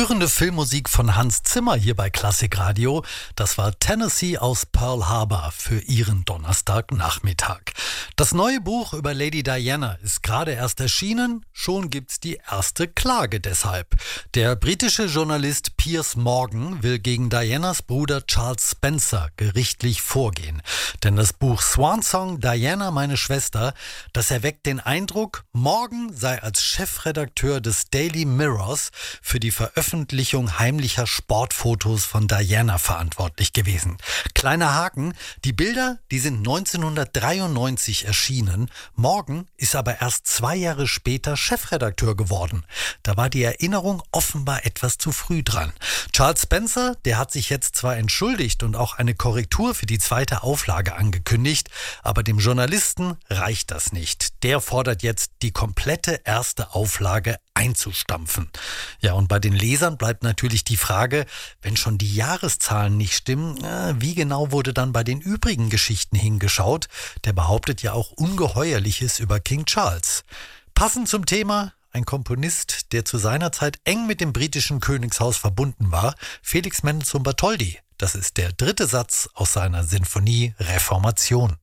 Rührende Filmmusik von Hans Zimmer hier bei Klassikradio. Das war Tennessee aus Pearl Harbor für Ihren Donnerstagnachmittag. Das neue Buch über Lady Diana ist gerade erst erschienen. Schon gibt's die erste Klage deshalb. Der britische Journalist Piers Morgan will gegen Dianas Bruder Charles Spencer gerichtlich vorgehen. Denn das Buch Swansong, Diana, meine Schwester, das erweckt den Eindruck, Morgan sei als Chefredakteur des Daily Mirrors für die Veröffentlichung heimlicher Sportfotos von Diana verantwortlich gewesen. Kleiner Haken, die Bilder, die sind 1993 erschienen. Morgan ist aber erst 2 Jahre später Chefredakteur geworden. Da war die Erinnerung offenbar etwas zu früh dran. Charles Spencer, der hat sich jetzt zwar entschuldigt und auch eine Korrektur für die 2. Auflage angekündigt, aber dem Journalisten reicht das nicht. Der fordert jetzt, die komplette 1. Auflage einzustampfen. Ja, und bei den Lesern bleibt natürlich die Frage, wenn schon die Jahreszahlen nicht stimmen, wie genau wurde dann bei den übrigen Geschichten hingeschaut? Der behauptet ja auch Ungeheuerliches über King Charles. Passend zum Thema ein Komponist, der zu seiner Zeit eng mit dem britischen Königshaus verbunden war, Felix Mendelssohn Bartholdy. Das ist der 3. Satz aus seiner Sinfonie Reformation.